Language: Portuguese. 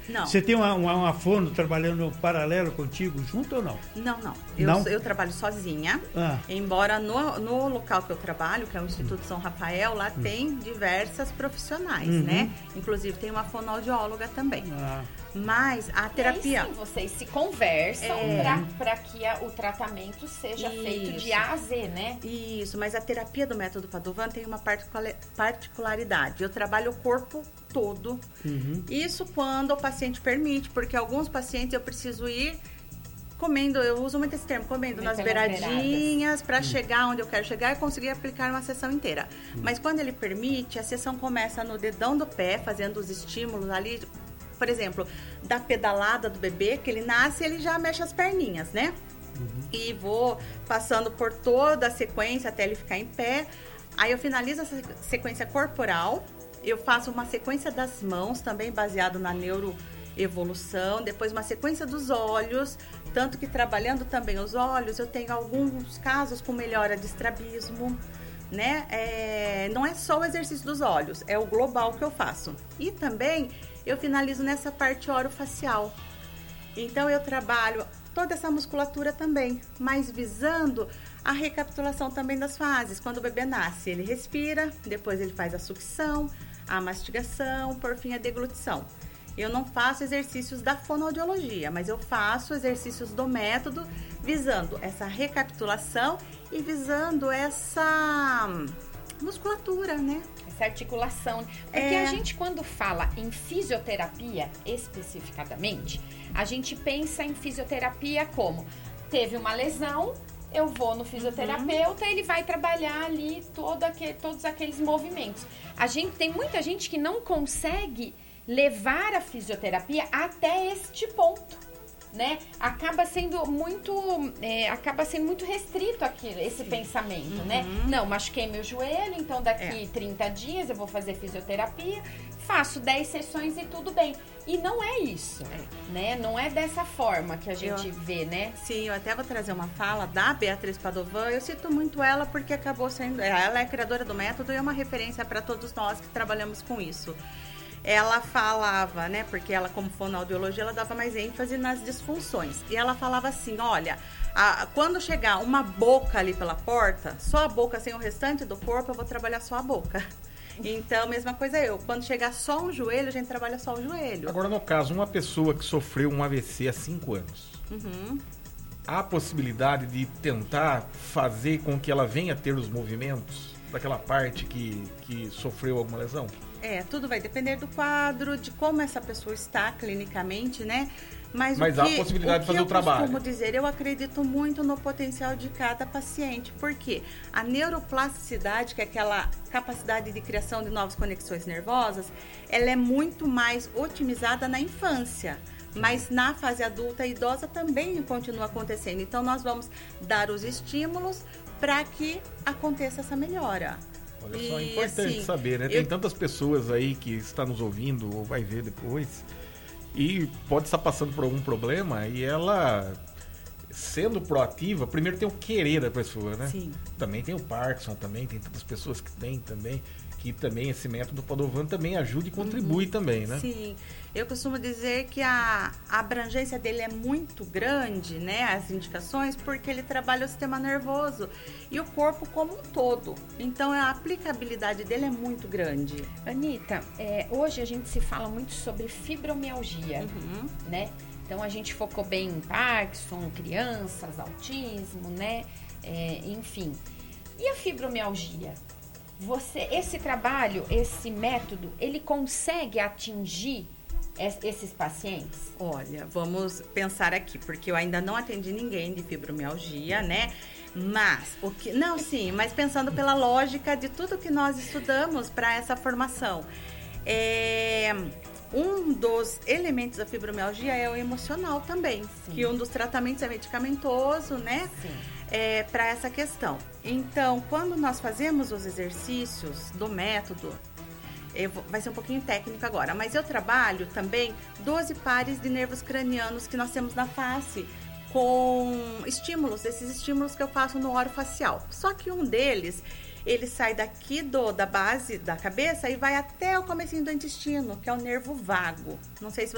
Não. Você tem uma fono trabalhando paralelo contigo, junto ou não? Não. Não? Eu trabalho sozinha, Ah. embora no local que eu trabalho, que é o Instituto São Rafael, lá tem diversas profissionais, né? Inclusive tem uma fonoaudióloga também. Ah. Mas a terapia... E aí, sim, vocês se conversam para que o tratamento seja feito de A a Z, né? Isso, mas a terapia do método Padovan tem uma particularidade. Eu trabalho o corpo todo. Isso quando o paciente permite, porque alguns pacientes eu preciso ir comendo, eu uso muito esse termo, comendo nas beiradinhas para chegar onde eu quero chegar e conseguir aplicar uma sessão inteira. Mas quando ele permite, a sessão começa no dedão do pé, fazendo os estímulos ali. Por exemplo, da pedalada do bebê, que ele nasce, ele já mexe as perninhas, né? E vou passando por toda a sequência até ele ficar em pé. Aí eu finalizo essa sequência corporal. Eu faço uma sequência das mãos, também baseado na neuroevolução. Depois uma sequência dos olhos. Tanto que trabalhando também os olhos, eu tenho alguns casos com melhora de estrabismo, né? Não é só o exercício dos olhos, é o global que eu faço. E também eu finalizo nessa parte orofacial. Então eu trabalho toda essa musculatura também, mas visando a recapitulação também das fases. Quando o bebê nasce, ele respira, depois ele faz a sucção, a mastigação, por fim a deglutição. Eu não faço exercícios da fonoaudiologia, mas eu faço exercícios do método visando essa recapitulação e visando essa musculatura, né? Essa articulação. Porque a gente, quando fala em fisioterapia especificadamente, a gente pensa em fisioterapia como teve uma lesão, eu vou no fisioterapeuta, ele vai trabalhar ali todos aqueles movimentos. Tem muita gente que não consegue levar a fisioterapia até este ponto, né? Acaba sendo muito restrito esse pensamento, né? Não, machuquei meu joelho, então daqui 30 dias eu vou fazer fisioterapia, faço 10 sessões e tudo bem. E não é isso, né? Não é dessa forma que a gente vê, né? Sim, eu até vou trazer uma fala da Beatriz Padovan. Eu cito muito ela porque acabou sendo... Ela é criadora do método e é uma referência para todos nós que trabalhamos com isso. Ela falava, né, porque ela como fonoaudiologia, ela dava mais ênfase nas disfunções. E ela falava assim, olha, quando chegar uma boca ali pela porta, só a boca sem o restante do corpo, eu vou trabalhar só a boca. Então, mesma coisa quando chegar só um joelho, a gente trabalha só o joelho. Agora, no caso, uma pessoa que sofreu um AVC há 5 anos, há a possibilidade de tentar fazer com que ela venha ter os movimentos daquela parte que sofreu alguma lesão? Tudo vai depender do quadro, de como essa pessoa está clinicamente, né? Mas há a possibilidade de fazer o trabalho. Eu costumo dizer, eu acredito muito no potencial de cada paciente, porque a neuroplasticidade, que é aquela capacidade de criação de novas conexões nervosas, ela é muito mais otimizada na infância. Mas na fase adulta e idosa também continua acontecendo. Então, nós vamos dar os estímulos para que aconteça essa melhora. Olha só, é importante saber, né? Tem tantas pessoas aí que estão nos ouvindo ou vai ver depois e pode estar passando por algum problema e ela, sendo proativa, primeiro tem o querer da pessoa, né? Sim. Também tem o Parkinson, também tem tantas pessoas que têm também, que também esse método Padovan também ajuda e contribui também, né? Sim, eu costumo dizer que a abrangência dele é muito grande, né, as indicações, porque ele trabalha o sistema nervoso e o corpo como um todo. Então, a aplicabilidade dele é muito grande. Anitta, hoje a gente se fala muito sobre fibromialgia, né? Então, a gente focou bem em Parkinson, crianças, autismo, né? Enfim. E a fibromialgia? Esse trabalho, esse método, ele consegue atingir esses pacientes? Olha, vamos pensar aqui, porque eu ainda não atendi ninguém de fibromialgia, né? Mas, mas pensando pela lógica de tudo que nós estudamos para essa formação. Um dos elementos da fibromialgia é o emocional também, que um dos tratamentos é medicamentoso, né? Sim. Para essa questão. Então, quando nós fazemos os exercícios do método, vai ser um pouquinho técnico agora, mas eu trabalho também 12 pares de nervos cranianos que nós temos na face, com estímulos, esses estímulos que eu faço no orofacial. Só que um deles, ele sai daqui da base da cabeça e vai até o comecinho do intestino, que é o nervo vago. Não sei se